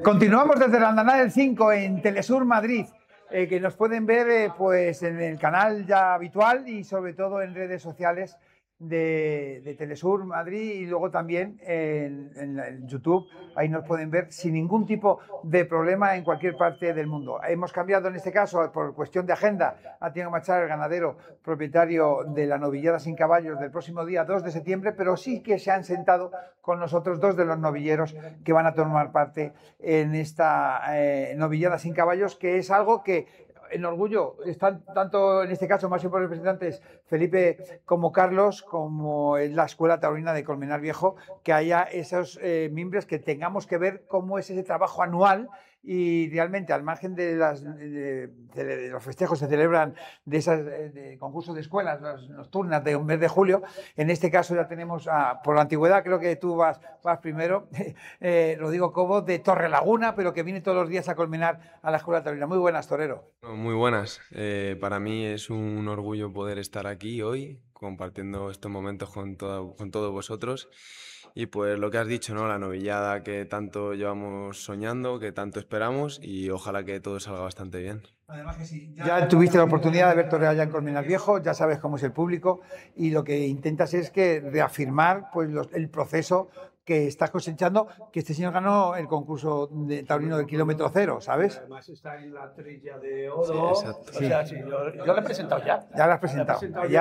Continuamos desde la Andanada del 5 en Telesur Madrid, que nos pueden ver pues en el canal ya habitual y sobre todo en redes sociales de Telesur Madrid y luego también en YouTube. Ahí nos pueden ver sin ningún tipo de problema en cualquier parte del mundo. Hemos cambiado en este caso por cuestión de agenda a Tiago Machar, el ganadero propietario de la novillada sin caballos del próximo día 2 de septiembre, pero sí que se han sentado con nosotros dos de los novilleros que van a tomar parte en esta novillada sin caballos, que es algo que en orgullo están tanto en este caso más por representantes Felipe como Carlos, como en la Escuela Taurina de Colmenar Viejo, que haya esos mimbres, que tengamos que ver cómo es ese trabajo anual y realmente al margen de los festejos se celebran de esos concursos de escuelas nocturnas de un mes de julio. En este caso ya tenemos, por la antigüedad, creo que tú vas primero, Rodrigo Cobo de Torrelaguna, pero que viene todos los días a Colmenar a la Escuela Taurina. Muy buenas, torero. Muy buenas. Para mí es un orgullo poder estar aquí hoy compartiendo estos momentos con todos vosotros. Y pues lo que has dicho, ¿no? La novillada que tanto llevamos soñando, que tanto esperamos, y ojalá que todo salga bastante bien. Además que sí, ya tuviste la oportunidad de ver torear ya en Colmenar Viejo, ya sabes cómo es el público y lo que intentas es que reafirmar pues el proceso que estás cosechando, que este señor ganó el concurso de taurino del kilómetro cero, ¿sabes? Además está en la trilla de oro. Sí, exacto. O sea, sí, yo lo he presentado ya. Ya lo has presentado.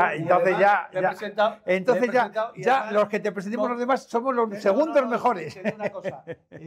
Entonces ya los que te presentemos los demás somos los segundos mejores. Te digo una cosa,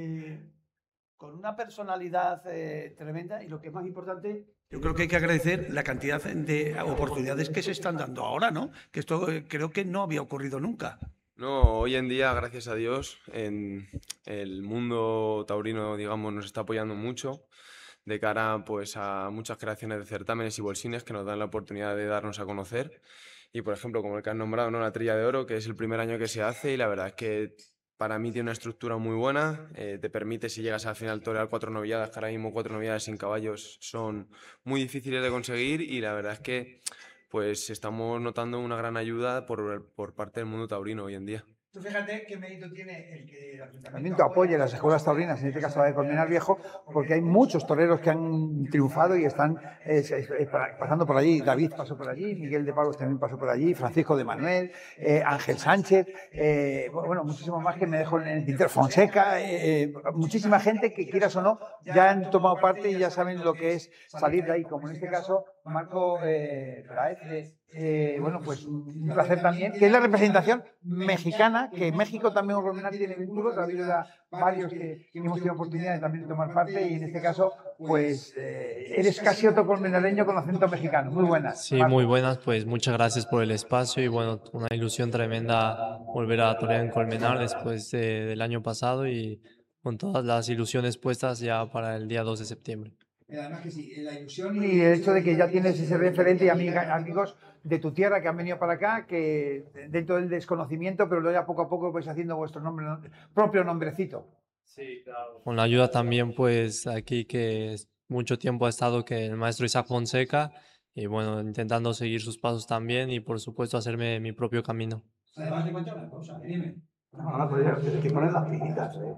con una personalidad tremenda, y lo que es más importante, yo creo que hay que agradecer la cantidad de oportunidades que se están dando ahora, ¿no? Que esto creo que no había ocurrido nunca. No, hoy en día, gracias a Dios, en el mundo taurino, digamos, nos está apoyando mucho de cara pues, a muchas creaciones de certámenes y bolsines que nos dan la oportunidad de darnos a conocer. Y, por ejemplo, como el que has nombrado, ¿no? La Trilla de Oro, que es el primer año que se hace, y la verdad es que para mí tiene una estructura muy buena. Te permite, si llegas al final, torear 4 novilladas, que ahora mismo 4 novilladas sin caballos son muy difíciles de conseguir, y la verdad es que pues estamos notando una gran ayuda por parte del mundo taurino hoy en día. Tú fíjate qué mérito tiene el que el ayuntamiento apoye las escuelas taurinas, en este caso la de Colmenar Viejo, porque hay muchos toreros que han triunfado y están pasando por allí. David pasó por allí, Miguel de Pablos también pasó por allí, Francisco de Manuel, Ángel Sánchez, bueno, muchísimo más que me dejo en el tintero, Fonseca, muchísima gente que, quieras o no, ya han tomado parte y ya saben lo que es salir de ahí, como en este caso Marco Praez. Bueno, pues un placer también, que es la representación mexicana, que México también Colmenar tiene vínculos, ha habido varios que hemos tenido oportunidad de también tomar parte, y en este caso, pues eres casi otro colmenareño con acento mexicano. Muy buenas. Sí, muy buenas, pues muchas gracias por el espacio y bueno, una ilusión tremenda volver a torear en Colmenar después del año pasado y con todas las ilusiones puestas ya para el día 2 de septiembre. Además que sí, la ilusión y el hecho de que ya tienes ese referente y amigos de tu tierra que han venido para acá, que dentro del desconocimiento, pero luego ya poco a poco vais haciendo vuestro propio nombrecito. Sí, claro. Con la ayuda también, pues aquí que mucho tiempo ha estado que el maestro Isaac Fonseca, y bueno, intentando seguir sus pasos también y por supuesto hacerme mi propio camino. Además, te cuento una cosa, dime. No, pero tienes que poner las pilitas, ¿eh?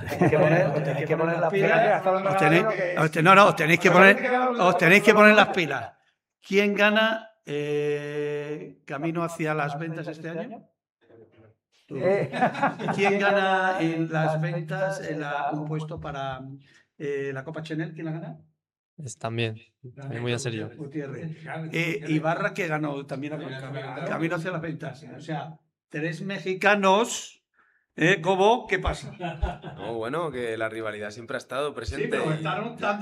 Tenéis que poner las pilas. No, os tenéis que poner las pilas. ¿Quién gana camino hacia las ventas este año? ¿Quién gana en las ventas un puesto para la Copa Chanel? ¿Quién la gana? También muy en serio. Ibarra, que ganó también camino hacia las ventas. O sea, 3 mexicanos. ¿Cómo? ¿Qué pasa? No, bueno, que la rivalidad siempre ha estado presente. Sí, pero